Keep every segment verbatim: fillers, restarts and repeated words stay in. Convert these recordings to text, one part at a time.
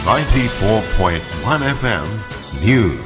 ninety-four point one F M News.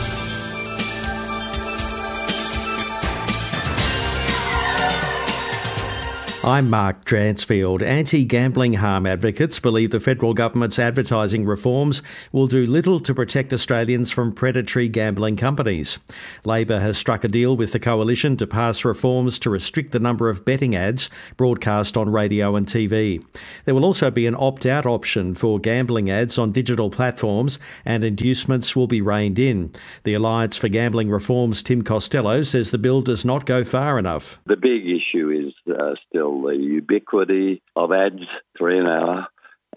I'm Mark Dransfield. Anti-gambling harm advocates believe the federal government's advertising reforms will do little to protect Australians from predatory gambling companies. Labor has struck a deal with the Coalition to pass reforms to restrict the number of betting ads broadcast on radio and T V. There will also be an opt-out option for gambling ads on digital platforms, and inducements will be reined in. The Alliance for Gambling Reform's Tim Costello says the bill does not go far enough. The big issue is uh, still the ubiquity of ads for an hour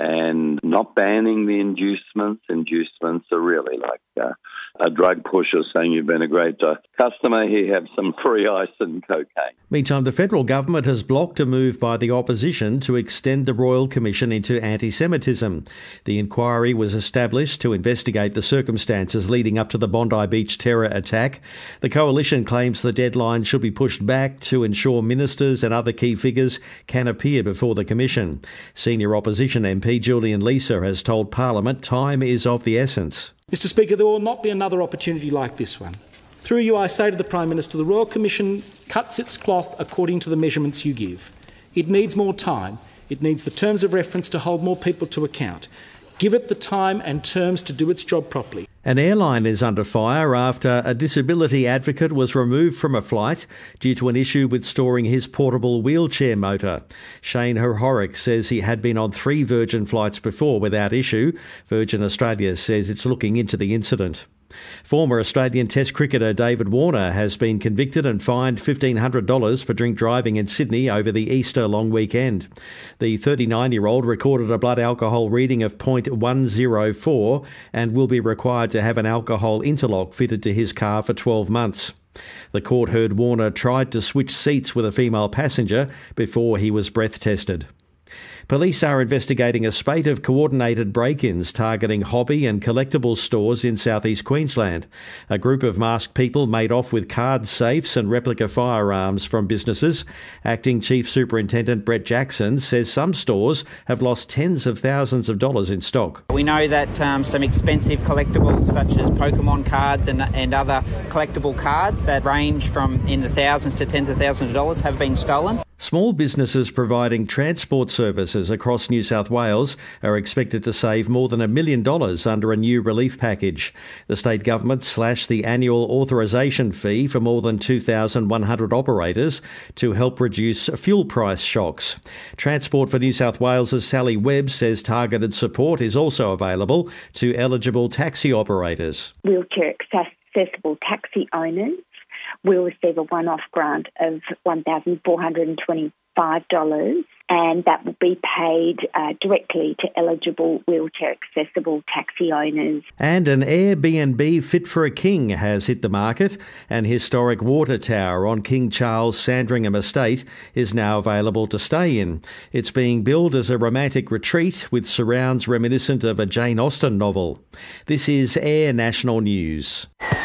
and not banning the inducements. Inducements are really like uh, a drug pusher saying you've been a great uh, customer, here have some free ice and cocaine. Meantime, the federal government has blocked a move by the opposition to extend the Royal Commission into anti-Semitism. The inquiry was established to investigate the circumstances leading up to the Bondi Beach terror attack. The Coalition claims the deadline should be pushed back to ensure ministers and other key figures can appear before the Commission. Senior opposition M P Julian Leeser has told Parliament time is of the essence. Mister Speaker, there will not be another opportunity like this one. Through you, I say to the Prime Minister, the Royal Commission cuts its cloth according to the measurements you give. It needs more time. It needs the terms of reference to hold more people to account. Give it the time and terms to do its job properly. An airline is under fire after a disability advocate was removed from a flight due to an issue with storing his portable wheelchair motor. Shane Hohoric says he had been on three Virgin flights before without issue. Virgin Australia says it's looking into the incident. Former Australian Test cricketer David Warner has been convicted and fined fifteen hundred dollars for drink driving in Sydney over the Easter long weekend. The thirty-nine-year-old recorded a blood alcohol reading of zero point one zero four and will be required to have an alcohol interlock fitted to his car for twelve months. The court heard Warner tried to switch seats with a female passenger before he was breath tested. Police are investigating a spate of coordinated break-ins targeting hobby and collectibles stores in southeast Queensland. A group of masked people made off with card safes and replica firearms from businesses. Acting Chief Superintendent Brett Jackson says some stores have lost tens of thousands of dollars in stock. We know that um, some expensive collectibles such as Pokemon cards and, and other collectible cards that range from in the thousands to tens of thousands of dollars have been stolen. Small businesses providing transport services across New South Wales are expected to save more than a million dollars under a new relief package. The state government slashed the annual authorisation fee for more than two thousand one hundred operators to help reduce fuel price shocks. Transport for New South Wales' Sally Webb says targeted support is also available to eligible taxi operators. Wheelchair accessible taxi owners will receive a one-off grant of one thousand four hundred twenty-five dollars, and that will be paid uh, directly to eligible wheelchair-accessible taxi owners. And an Airbnb fit for a king has hit the market. An historic water tower on King Charles Sandringham Estate is now available to stay in. It's being billed as a romantic retreat with surrounds reminiscent of a Jane Austen novel. This is Air National News.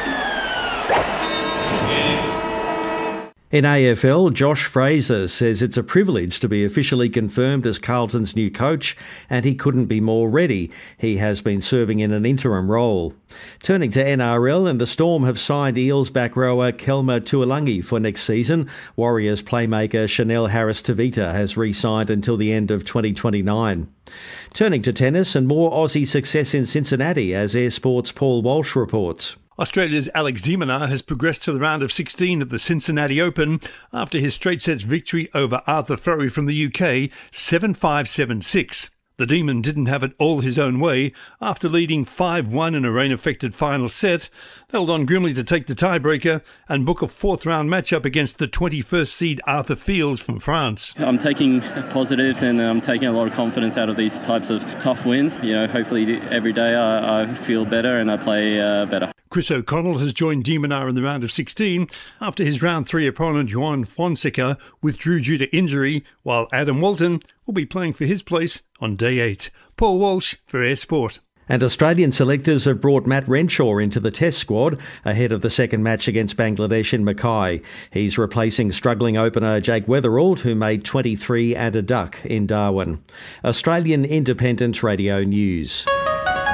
In A F L, Josh Fraser says it's a privilege to be officially confirmed as Carlton's new coach, and he couldn't be more ready. He has been serving in an interim role. Turning to N R L, and the Storm have signed Eels back rower Kelma Tuolangi for next season. Warriors playmaker Chanel Harris-Tavita has re-signed until the end of twenty twenty-nine. Turning to tennis, and more Aussie success in Cincinnati, as Air Sport's Paul Walsh reports. Australia's Alex de Minaur has progressed to the round of sixteen at the Cincinnati Open after his straight sets victory over Arthur Furry from the U K, seven five, seven six. The Demon didn't have it all his own way. After leading five one in a rain-affected final set, they held on grimly to take the tiebreaker and book a fourth-round matchup against the twenty-first seed Arthur Fields from France. I'm taking positives and I'm taking a lot of confidence out of these types of tough wins. You know, hopefully every day I, I feel better and I play uh, better. Chris O'Connell has joined de Minaur in the round of sixteen after his round three opponent Juan Fonseca withdrew due to injury, while Adam Walton will be playing for his place on day eight. Paul Walsh for Air Sport. And Australian selectors have brought Matt Renshaw into the Test squad ahead of the second match against Bangladesh in Mackay. He's replacing struggling opener Jake Weatherald, who made twenty-three and a duck in Darwin. Australian Independent Radio News.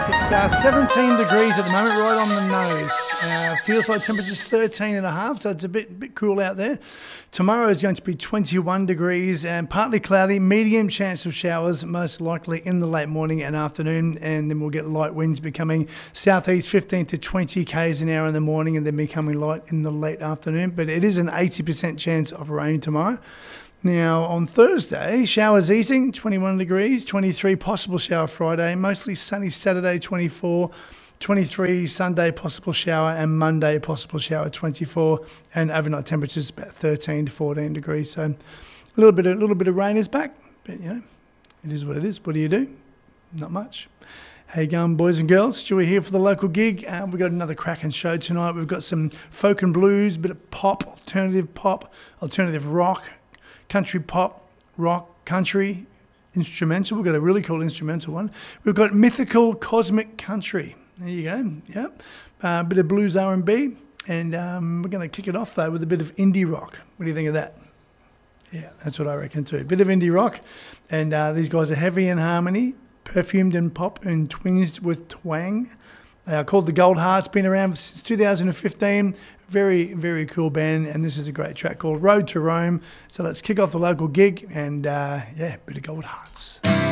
It's uh, seventeen degrees at the moment, right on the nose. Uh, feels like temperature's thirteen and a half, so it's a bit bit cool out there. Tomorrow is going to be twenty-one degrees and partly cloudy, medium chance of showers, most likely in the late morning and afternoon, and then we'll get light winds becoming southeast fifteen to twenty k's an hour in the morning and then becoming light in the late afternoon, but it is an eighty percent chance of rain tomorrow. Now, on Thursday, showers easing, twenty-one degrees, twenty-three possible shower Friday, mostly sunny Saturday, twenty-four, twenty-three Sunday possible shower, and Monday possible shower, twenty-four, and overnight temperatures about thirteen to fourteen degrees. So a little bit, a little bit of rain is back, but you know, it is what it is. What do you do? Not much. How you going, boys and girls? Stewie here for the local gig. Uh, we've got another cracking show tonight. We've got some folk and blues, bit of pop, alternative pop, alternative rock, country pop, rock, country, instrumental. We've got a really cool instrumental one. We've got mythical cosmic country. There you go. Yep. A uh, bit of blues R and B. And um, we're going to kick it off, though, with a bit of indie rock. What do you think of that? Yeah, that's what I reckon, too. A bit of indie rock. And uh, these guys are heavy in harmony, perfumed in pop, and twinged with twang. They are called the Gold Hearts. Been around since two thousand fifteen. Very, very cool band, and this is a great track called Road to Rome. So let's kick off the local gig, and uh, yeah, bit of Gold Hearts.